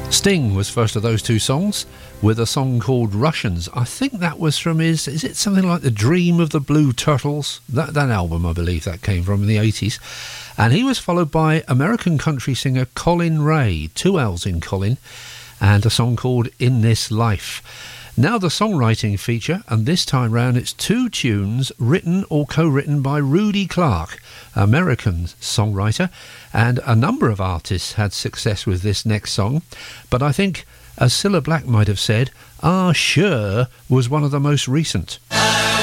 Sting was first of those two songs, with a song called Russians. I think that was from is it something like The Dream of the Blue Turtles? That album, I believe that came from in the 80s. And he was followed by American country singer Colin Ray, 2 L's in Colin, and a song called In This Life. Now the songwriting feature, and this time round it's 2 tunes written or co-written by Rudy Clark, American songwriter, and a number of artists had success with this next song, but I think, as Cilla Black might have said, Ah Sure was one of the most recent.